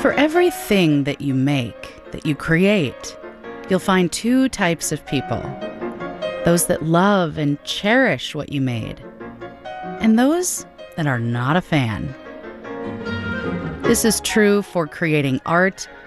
For everything that you make, that you create, you'll find two types of people: those that love and cherish what you made, and those that are not a fan. This is true for creating art